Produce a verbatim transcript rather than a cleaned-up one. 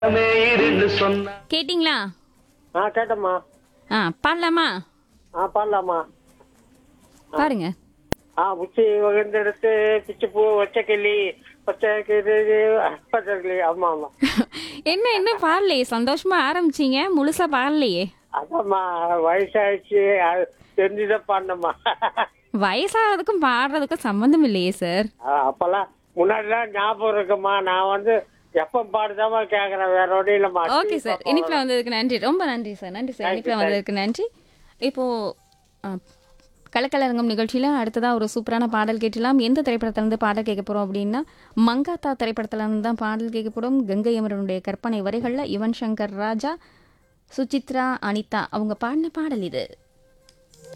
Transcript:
கேட்டிங்களா? ஆ கேட்டம்மா. ஆ பாடலாமா? ஆ பாடலாமா. பாருங்க. ஆ உச்சி வகுந்தெடுத்து பிச்சு பூ வச்ச கிளி பச்சை கிளி பச்சை கிளி. ஆமா ஆமா. என்ன இன்னும் பாடலையே? சந்தோஷமா ஆரம்பிச்சீங்க, முழுசா பாடலையே. அதாம்மா வயசாயிடுச்சு, அது தெரிஞ்சுதான் பாடணுமா. வயசாகிறதுக்கும் பாடுறதுக்கும் சம்மந்தம் இல்லையே சார். அப்பெல்லாம் முன்னாடிலாம் ஞாபகம் இருக்குமா, நான் வந்து எப்ப பாடுதாமா கேக்குறேன், வேற ஒன்றும் இல்லம்மா. ஓகே சார், இனிப்புல வந்ததுக்கு நன்றி, ரொம்ப நன்றி சார். நன்றி sir, Thank you, இனிப்புல thank you. வந்ததுக்கு நன்றி. இப்போ ஆ, கலக்கலரங்கம் நிகழ்ச்சியில் அடுத்ததாக ஒரு சூப்பரான பாடல் கேட்டலாம். எந்த திரைப்படத்திலிருந்து பாடல் கேட்க போகிறோம் அப்படின்னா, மங்காத்தா திரைப்படத்திலிருந்து தான் பாடல் கேட்க போகிறோம். கங்கை அமரனுடைய கற்பனை வரிகளில் யுவன் சங்கர் ராஜா, சுசித்ரா, அனிதா அவங்க பாடின பாடல் இது.